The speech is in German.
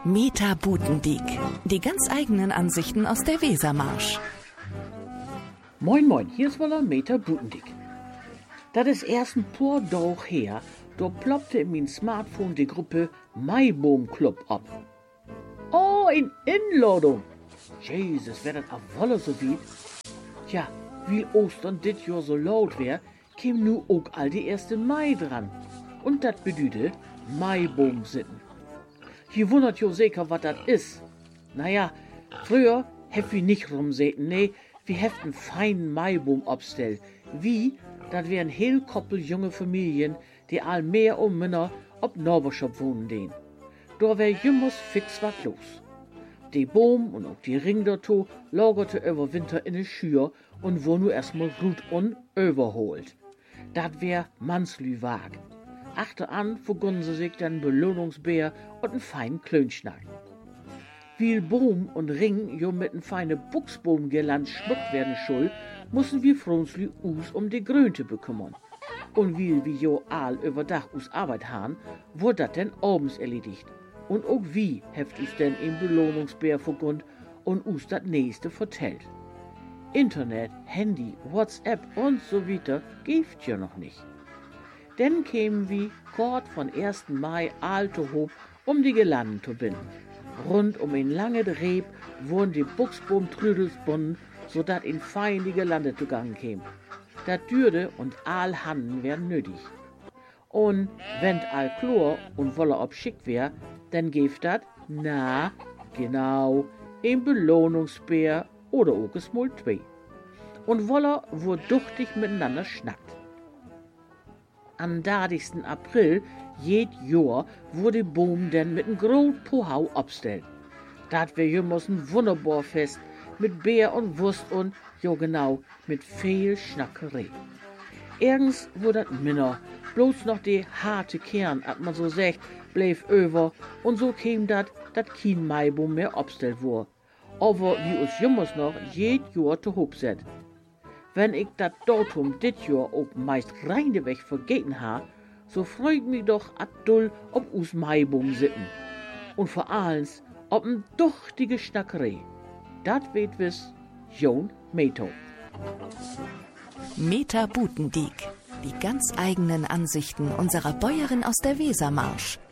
Meta Butendiek. Die ganz eigenen Ansichten aus der Wesermarsch. Moin moin, hier ist wohl Meta Butendiek. Das ist erst ein paar Tage her, da ploppte in mein Smartphone die Gruppe Maiboom Club ab. Oh, in Inladung! Jesus, wär das auch wolle so weit? Tja, wie Ostern dit Jahr so laut wär, käm nu auch all die 1. Mai dran. Und dat bedüde Maiboom sitten. Je wundert jo sicher, wat dat is. Naja, früher hef wir nicht rumsäten, nee, wir heften feinen Maiboom abstell. Wie, dat wären heel koppel junge Familien, die all mehr und minder ob Norberschop wohnen den. Da wär jümmers fix wat los. Die Boom und auch die Ring dato lagerte über Winter in de Schür und wo nu erstmal gut und überholt. Dat wär Manslüwag. Achteran vergunnen sie sich dann Belohnungsbär und einen feinen Klönschnack. Wie Boom und Ring jo mit n feine Buchsbaumgirland schmückt werden schul, mussen wir Fronsli us die Grönte bekümmern. Und wie jo all über Dach us Arbeit han, wurde dat denn abends erledigt. Und auch wie heft us denn im Belohnungsbär vergund und us dat nächste vertellt. Internet, Handy, WhatsApp und so weiter gibt ja noch nicht. Dann kämen wir kort von 1. Mai alte Hob, die Gelanden zu binden. Rund ein lange Dreh wurden die Buchsbaumtrüdels bunden, sodat in fein die Gelande zu Gang käm. Dat Dürde und all Handen wären nötig. Und wenn all Chlor und Wolle obschickt wär, dann gäft dat, na, genau, ein Belohnungsbär oder auch es mal 2. Und Wolle wurde duchtig miteinander schnackt. Am 30. April jed Jahr wurde Boom denn mit n großen Pohau abstellt. Dat wär jümmers n wunderbar Fest mit Bär und Wurst und, jo genau, mit viel Schnackerei. Ergens wurde dat minner, bloß noch die harte Kern, at man so sagt, bleef über und so käm dat kein Maiboom mehr abstellt wur. Aber wie us jümmers noch jed Jahr zu hob set. Wenn ich dat Datum dit Jahr auch meist reineweg vergeten ha, so freut mich doch addull ob us Maiboom sitten. Und vor allem ob n duchtige Schnackerei. Dat weet wis Jon Meto. Meta Butendiek. Die ganz eigenen Ansichten unserer Bäuerin aus der Wesermarsch.